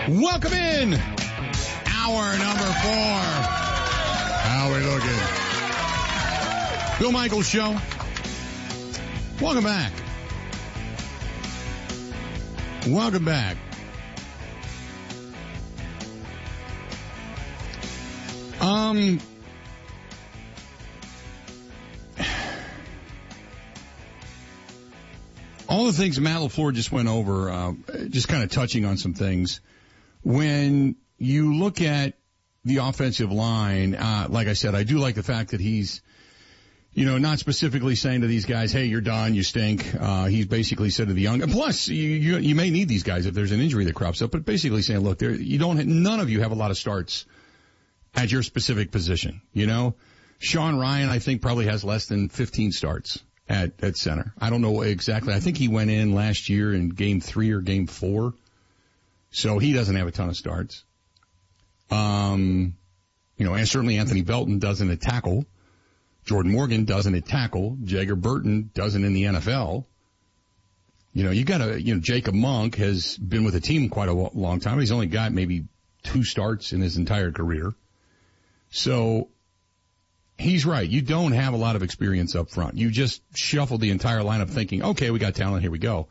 Welcome in. Hour number 4. How we looking? Bill Michaels Show. Welcome back. Welcome back. All the things Matt LaFleur just went over, just kind of touching on some things. When you look at the offensive line, like I said, I do like the fact that he's, not specifically saying to these guys, hey, you're done, you stink. He's basically said to the young, and plus you may need these guys if there's an injury that crops up, but basically saying, look, none of you have a lot of starts at your specific position. Sean Ryan, I think, probably has less than 15 starts at center. I don't know exactly. I think he went in last year in game 3 or game 4. So he doesn't have a ton of starts. And certainly Anthony Belton doesn't at tackle. Jordan Morgan doesn't at tackle. Jagger Burton doesn't in the NFL. Jacob Monk has been with the team quite a long time. He's only got maybe 2 starts in his entire career. So he's right. You don't have a lot of experience up front. You just shuffled the entire lineup thinking, okay, we got talent, here we go.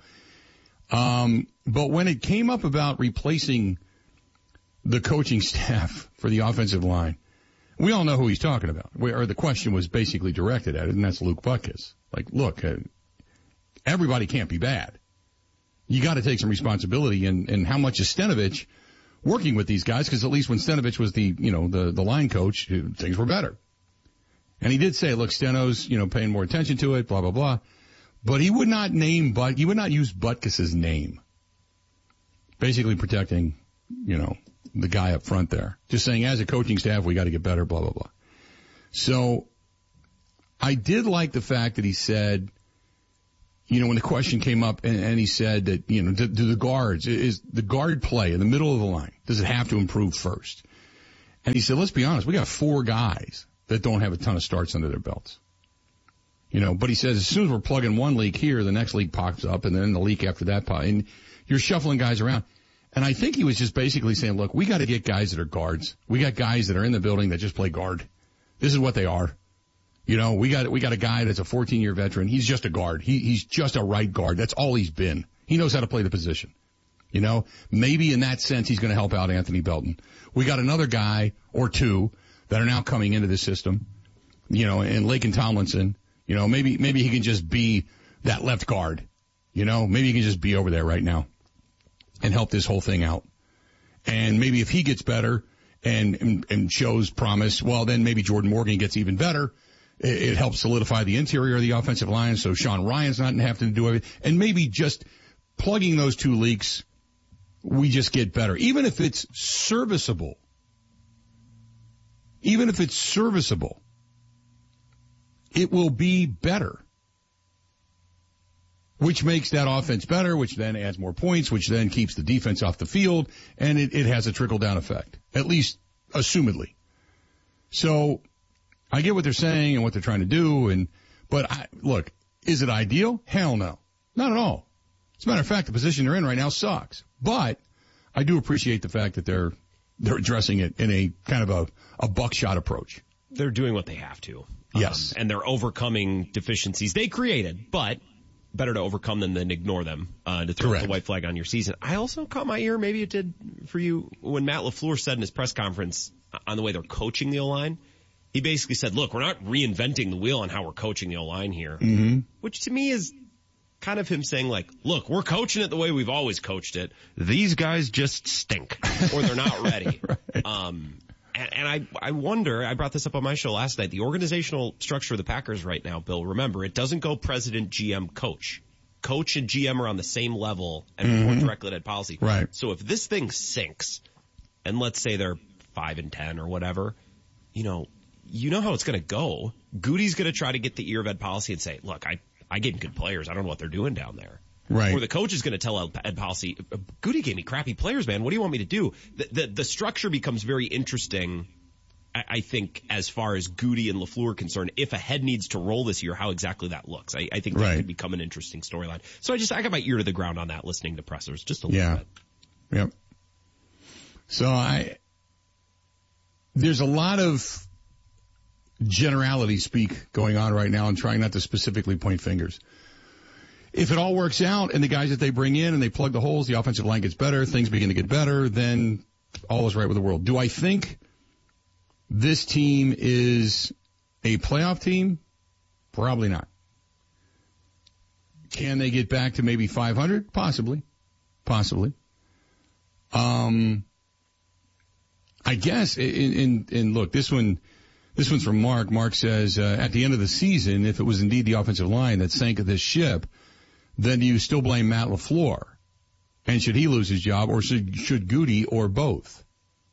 But when it came up about replacing the coaching staff for the offensive line, we all know who he's talking about. Or the question was basically directed at it, and that's Luke Butkus. Like, look, everybody can't be bad. You got to take some responsibility, and how much is Stenavich working with these guys? Because at least when Stenavich was the line coach, things were better. And he did say, look, Steno's, paying more attention to it, blah, blah, blah. But he would not he would not use Butkus's name. Basically protecting, the guy up front there. Just saying, as a coaching staff, we got to get better, blah, blah, blah. So I did like the fact that he said, when the question came up and he said that, do the guards, is the guard play in the middle of the line, does it have to improve first? And he said, let's be honest, we got 4 guys that don't have a ton of starts under their belts. But he says as soon as we're plugging one leak here, the next leak pops up, and then the leak after that and you're shuffling guys around. And I think he was just basically saying, look, we got to get guys that are guards. We got guys that are in the building that just play guard. This is what they are. We got a guy that's a 14-year veteran. He's just a guard. He's just a right guard. That's all he's been. He knows how to play the position. Maybe in that sense he's going to help out Anthony Belton. We got another guy or 2 that are now coming into the system, and Laken Tomlinson. Maybe he can just be that left guard. Maybe he can just be over there right now and help this whole thing out. And maybe if he gets better and shows promise, well, then maybe Jordan Morgan gets even better. It helps solidify the interior of the offensive line, so Sean Ryan's not having to do everything. And maybe just plugging those 2 leaks, we just get better. Even if it's serviceable. It will be better, which makes that offense better, which then adds more points, which then keeps the defense off the field, and it has a trickle-down effect, at least assumedly. So I get what they're saying and what they're trying to do, but look, is it ideal? Hell no. Not at all. As a matter of fact, the position they're in right now sucks. But I do appreciate the fact that they're addressing it in a kind of a buckshot approach. They're doing what they have to. Yes. And they're overcoming deficiencies they created, but better to overcome them than ignore them, to throw the white flag on your season. I also caught my ear, maybe it did for you, when Matt LaFleur said in his press conference on the way they're coaching the O-line, he basically said, look, we're not reinventing the wheel on how we're coaching the O-line here. Mm-hmm. Which to me is kind of him saying, like, look, we're coaching it the way we've always coached it. These guys just stink, or they're not ready. Right. And I wonder, I brought this up on my show last night, the organizational structure of the Packers right now, Bill, remember, it doesn't go president, GM, coach. Coach and GM are on the same level and report directly to head policy. Right. So if this thing sinks, and let's say they're 5-10 or whatever, you know how it's going to go. Goody's going to try to get the ear of ed policy and say, look, I get good players. I don't know what they're doing down there. Right. Or the coach is going to tell ed policy, Goody gave me crappy players, man. What do you want me to do? The structure becomes very interesting, I think, as far as Goody and LaFleur are concerned. If a head needs to roll this year, how exactly that looks. I think that could become an interesting storyline. So I got my ear to the ground on that, listening to pressers just a little bit. Yep. So there's a lot of generality speak going on right now and trying not to specifically point fingers. If it all works out and the guys that they bring in and they plug the holes, the offensive line gets better, things begin to get better, then all is right with the world. Do I think this team is a playoff team? Probably not. Can they get back to maybe 500? Possibly. I guess, and look, this one's from Mark. Mark says, at the end of the season, if it was indeed the offensive line that sank this ship, then do you still blame Matt LaFleur? And should he lose his job, or should Goody, or both?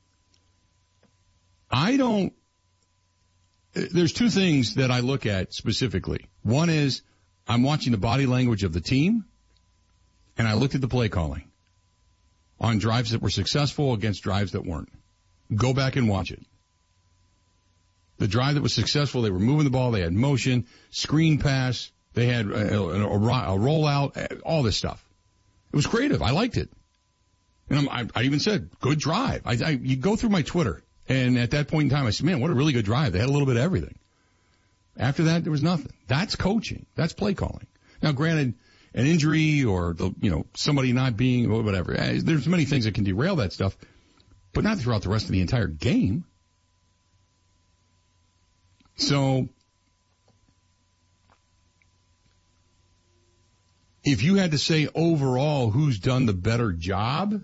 There's two things that I look at specifically. One is I'm watching the body language of the team, and I looked at the play calling on drives that were successful against drives that weren't. Go back and watch it. The drive that was successful, they were moving the ball, they had motion, screen pass, they had a rollout, all this stuff. It was creative. I liked it. And I even said, good drive. You go through my Twitter, and at that point in time, I said, man, what a really good drive. They had a little bit of everything. After that, there was nothing. That's coaching. That's play calling. Now, granted, an injury or, somebody not being, whatever. There's many things that can derail that stuff, but not throughout the rest of the entire game. So, if you had to say overall who's done the better job,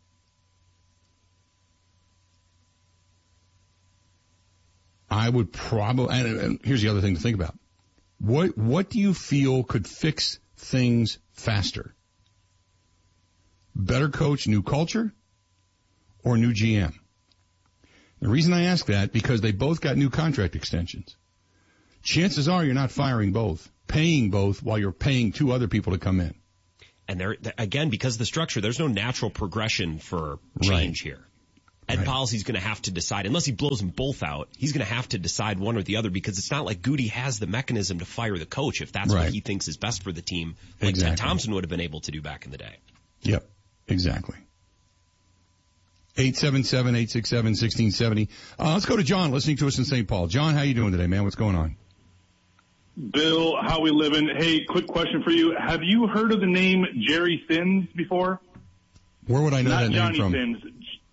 I would probably, and here's the other thing to think about. What do you feel could fix things faster? Better coach, new culture, or new GM? The reason I ask that, because they both got new contract extensions. Chances are you're not firing both, paying both while you're paying two other people to come in. And there, again, because of the structure, there's no natural progression for change here. Ed Policy's going to have to decide, unless he blows them both out, he's going to have to decide one or the other, because it's not like Goody has the mechanism to fire the coach if that's what he thinks is best for the team, like Ted Thompson would have been able to do back in the day. Yep, exactly. 877-867-1670. Let's go to John, listening to us in St. Paul. John, how you doing today, man? What's going on? Bill, how we living? Hey, quick question for you. Have you heard of the name Jerry Sins before? Where would I know that name Johnny from? Sins.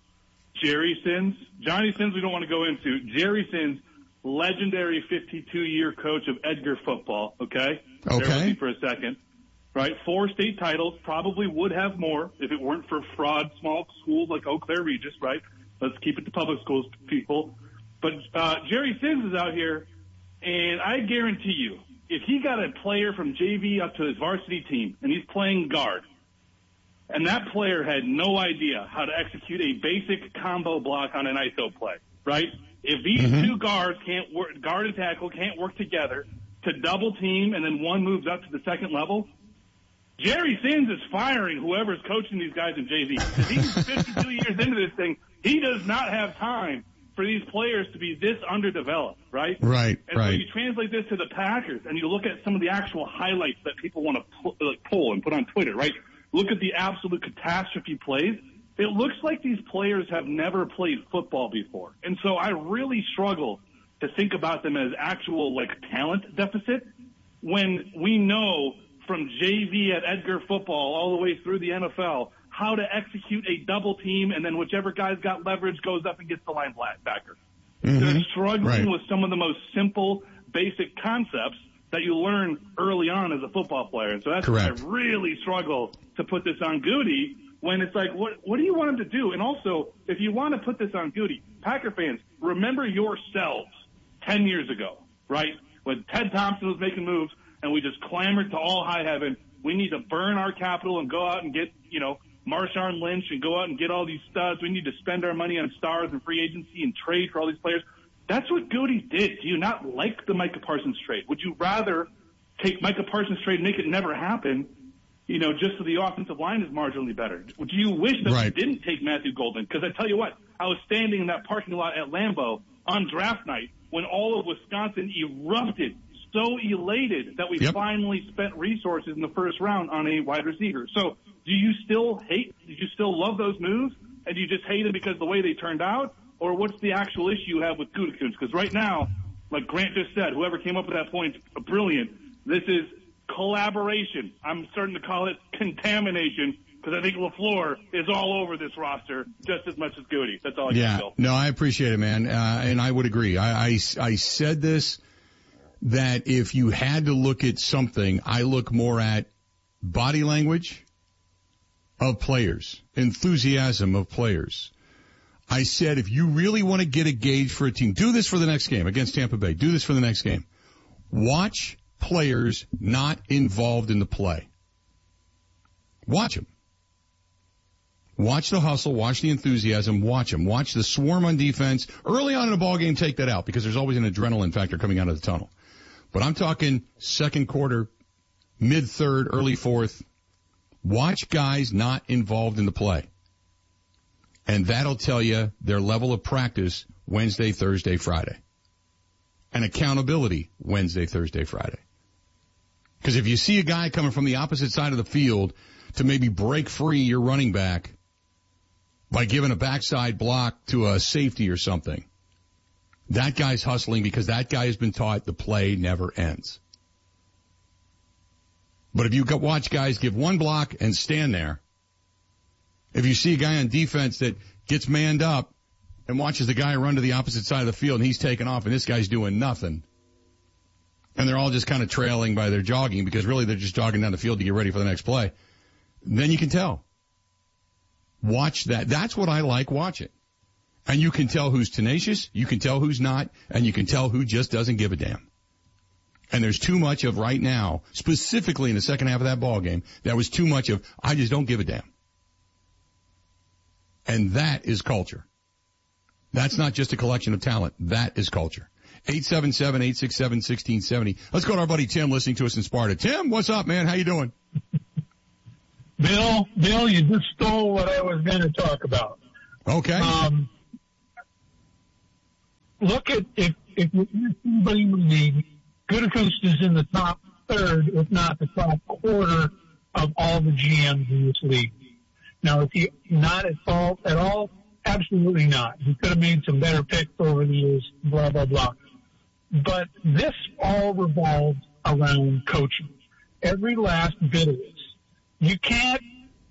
Jerry Sins. Johnny Sins we don't want to go into. Jerry Sins, legendary 52-year coach of Edgar football, okay? Bear with me for a second. Right, 4 state titles, probably would have more if it weren't for fraud, small schools like Eau Claire Regis, right? Let's keep it to public schools, people. But Jerry Sins is out here, and I guarantee you, if he got a player from JV up to his varsity team, and he's playing guard, and that player had no idea how to execute a basic combo block on an ISO play, right? If these two guards can't work, guard and tackle can't work together to double team, and then one moves up to the second level, Jerry Sins is firing whoever's coaching these guys in JV. Because he's 52 years into this thing. He does not have time for these players to be this underdeveloped, right? Right, and so you translate this to the Packers, and you look at some of the actual highlights that people want to pull and put on Twitter, right? Look at the absolute catastrophe plays. It looks like these players have never played football before. And so I really struggle to think about them as actual, talent deficit when we know from JV at Edgar football all the way through the NFL how to execute a double team, and then whichever guy's got leverage goes up and gets the linebacker. They're struggling with some of the most simple, basic concepts that you learn early on as a football player. And so that's why I really struggle to put this on Goody when it's like, what do you want him to do? And also, if you want to put this on Goody, Packer fans, remember yourselves 10 years ago, right? When Ted Thompson was making moves, and we just clamored to all high heaven, we need to burn our capital and go out and get, Marshawn Lynch and go out and get all these studs. We need to spend our money on stars and free agency and trade for all these players. That's what Goody did. Do you not like the Micah Parsons trade? Would you rather take Micah Parsons trade and make it never happen, just so the offensive line is marginally better? Do you wish that we didn't take Matthew Golden? Because I tell you what, I was standing in that parking lot at Lambeau on draft night when all of Wisconsin erupted, so elated that we finally spent resources in the first round on a wide receiver. So do you still love those moves? and you just hate them because of the way they turned out? Or what's the actual issue you have with Gutekunst? Because right now, like Grant just said, whoever came up with that point, brilliant. This is collaboration. I'm starting to call it contamination because I think LaFleur is all over this roster just as much as Goody. That's all I can tell. No, I appreciate it, man. And I would agree. I said this, that if you had to look at something, I look more at body language of players, enthusiasm of players. I said, if you really want to get a gauge for a team, do this for the next game against Tampa Bay. Do this for the next game. Watch players not involved in the play. Watch them. Watch the hustle. Watch the enthusiasm. Watch them. Watch the swarm on defense. Early on in a ball game, take that out because there's always an adrenaline factor coming out of the tunnel. But I'm talking second quarter, mid-third, early fourth. Watch guys not involved in the play. And that'll tell you their level of practice Wednesday, Thursday, Friday. And accountability Wednesday, Thursday, Friday. Because if you see a guy coming from the opposite side of the field to maybe break free your running back by giving a backside block to a safety or something, that guy's hustling because that guy has been taught the play never ends. But if you watch guys give one block and stand there, if you see a guy on defense that gets manned up and watches the guy run to the opposite side of the field and he's taking off and this guy's doing nothing, and they're all just kind of trailing by their jogging because really they're just jogging down the field to get ready for the next play, then you can tell. Watch that. That's what I like watching. And you can tell who's tenacious, you can tell who's not, and you can tell who just doesn't give a damn. And there's too much of right now, specifically in the second half of that ball game, that was too much of, I just don't give a damn. And that is culture. That's not just a collection of talent. That is culture. 877-867-1670. Let's go to our buddy Tim listening to us in Sparta. Tim, what's up, man? How you doing? Bill, you just stole what I was going to talk about. Okay. Look at, if you're somebody in the league, Gutekunst is in the top third, if not the top quarter of all the GMs in this league. Now, is he not at fault at all? Absolutely not. He could have made some better picks over the years, blah, blah, blah. But this all revolves around coaching. Every last bit of this. You can't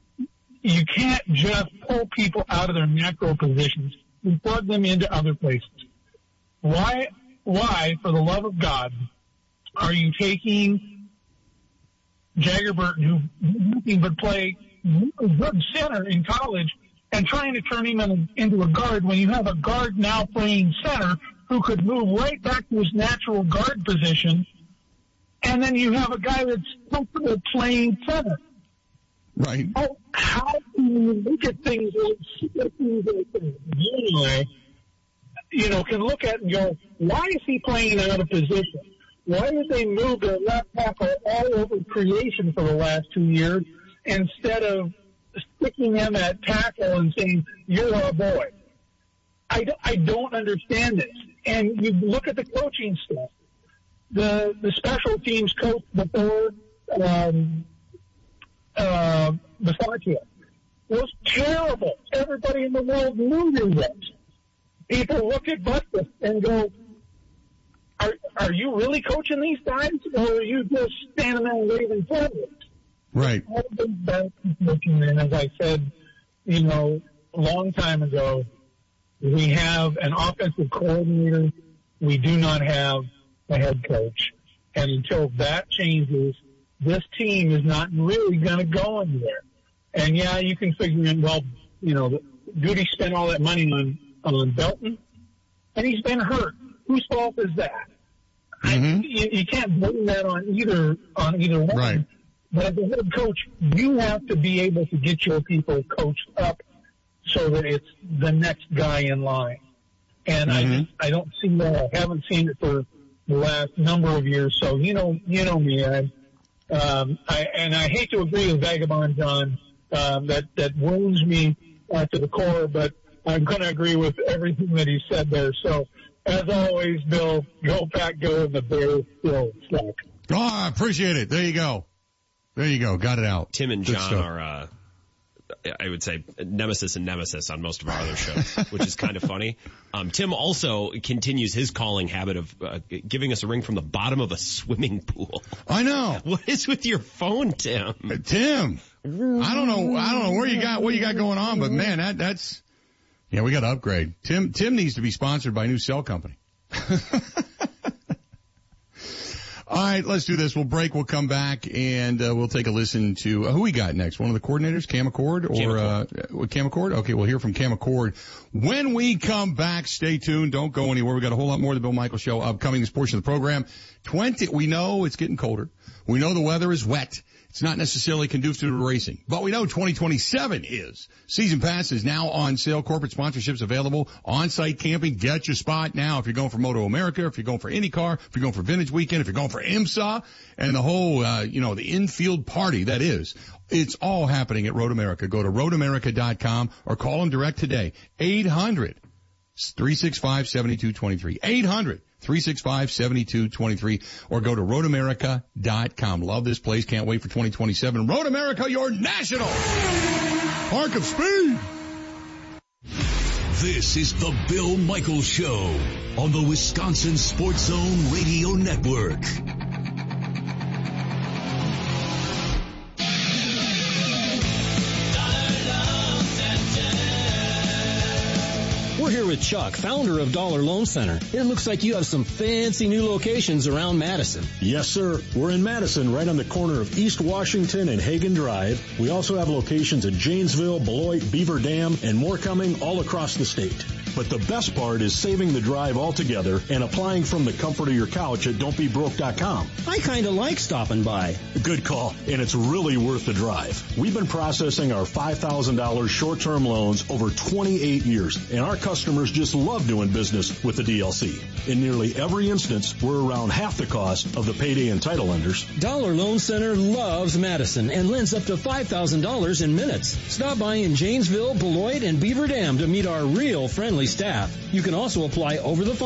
just pull people out of their macro positions and plug them into other places. Why, for the love of God, are you taking Jagger Burton, who nothing but play good center in college, and trying to turn him into a guard when you have a guard now playing center who could move right back to his natural guard position, and then you have a guy that's comfortable playing center? Right. How can you look at things like you know, can look at and go, why is he playing out of position? Why did they move their left tackle all over creation for the last 2 years instead of sticking him at tackle and saying, you're our boy? I don't understand this. And you look at the coaching stuff. The special teams coach before Bisaccia was terrible. Everybody in the world knew he was. People look at Butkus and go, are you really coaching these guys, or are you just standing there waving flags? Right. And as I said, you know, a long time ago, we have an offensive coordinator. We do not have a head coach. And until that changes, this team is not really going to go anywhere. And yeah, you can figure in, well, you know, Goody spent all that money on Belton, and he's been hurt. Whose fault is that? Mm-hmm. You can't blame that on either one. Right. But as a head coach, you have to be able to get your people coached up so that it's the next guy in line. And I don't see that. I haven't seen it for the last number of years. So you know me. I hate to agree with Vagabond John. That wounds me to the core, but I'm going to agree with everything that he said there. So, as always, Bill, go Pack, go, and the Bears still suck. Oh, I appreciate it. There you go. Got it out. Tim and John are I would say, nemesis and nemesis on most of our other shows, which is kind of funny. Tim also continues his calling habit of giving us a ring from the bottom of a swimming pool. I know. What is with your phone, Tim? Tim, I don't know what you got going on, but man, that's we got to upgrade. Tim needs to be sponsored by a new cell company. All right, let's do this. We'll break. We'll come back, and we'll take a listen to who we got next. One of the coordinators, Cam Accord, or Cam Accord? Okay, we'll hear from Cam Accord when we come back. Stay tuned. Don't go anywhere. We got a whole lot more of the Bill Michaels Show upcoming this portion of the program. We know it's getting colder. We know the weather is wet. It's not necessarily conducive to racing, but we know 2027 is. Season pass is now on sale. Corporate sponsorships available. On-site camping. Get your spot now. If you're going for Moto America, if you're going for IndyCar, if you're going for Vintage Weekend, if you're going for IMSA, and the whole, the infield party that is. It's all happening at Road America. Go to roadamerica.com or call them direct today. 800-365-7223. 800-365-7223, or go to roadamerica.com. Love this place. Can't wait for 2027. Road America, your national park of speed. This is the Bill Michaels Show on the Wisconsin Sports Zone Radio Network. We're here with Chuck, founder of Dollar Loan Center. It looks like you have some fancy new locations around Madison. Yes, sir. We're in Madison, right on the corner of East Washington and Hagen Drive. We also have locations at Janesville, Beloit, Beaver Dam, and more coming all across the state. But the best part is saving the drive altogether and applying from the comfort of your couch at don'tbebroke.com. I kind of like stopping by. Good call, and it's really worth the drive. We've been processing our $5,000 short-term loans over 28 years, and our customers just love doing business with the DLC. In nearly every instance, we're around half the cost of the payday and title lenders. Dollar Loan Center loves Madison and lends up to $5,000 in minutes. Stop by in Janesville, Beloit, and Beaver Dam to meet our real friendly staff. You can also apply over the phone